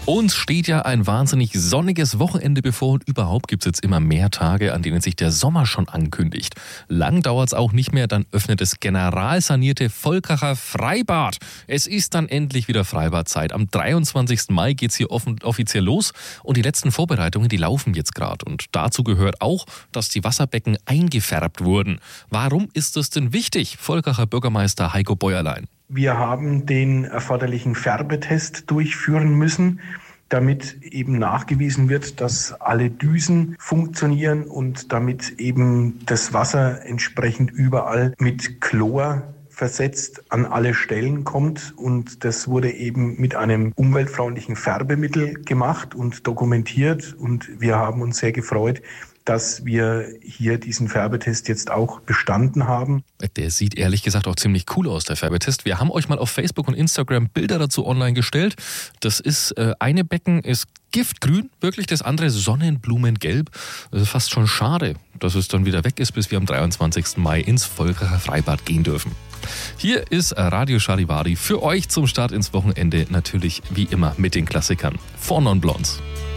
Uns steht ja ein wahnsinnig sonniges Wochenende bevor und überhaupt gibt es jetzt immer mehr Tage, an denen sich der Sommer schon ankündigt. Lang dauert es auch nicht mehr, dann öffnet das generalsanierte Volkacher Freibad. Es ist dann endlich wieder Freibadzeit. Am 23. Mai geht es hier offiziell los und die letzten Vorbereitungen, die laufen jetzt gerade. Und dazu gehört auch, dass die Wasserbecken eingefärbt wurden. Warum ist das denn wichtig? Volkacher Bürgermeister Heiko Bäuerlein. Wir haben den erforderlichen Färbetest durchführen müssen, damit eben nachgewiesen wird, dass alle Düsen funktionieren und damit eben das Wasser entsprechend überall mit Chlor versetzt an alle Stellen kommt. Und das wurde eben mit einem umweltfreundlichen Färbemittel gemacht und dokumentiert. Und wir haben uns sehr gefreut, dass wir hier diesen Färbetest jetzt auch bestanden haben. Der sieht ehrlich gesagt auch ziemlich cool aus, der Färbetest. Wir haben euch mal auf Facebook und Instagram Bilder dazu online gestellt. Das ist, eine Becken ist giftgrün, wirklich, das andere Sonnenblumengelb. Das ist fast schon schade, dass es dann wieder weg ist, bis wir am 23. Mai ins Volkacher Freibad gehen dürfen. Hier ist Radio Charivari für euch zum Start ins Wochenende, natürlich wie immer mit den Klassikern. Four Non Blondes.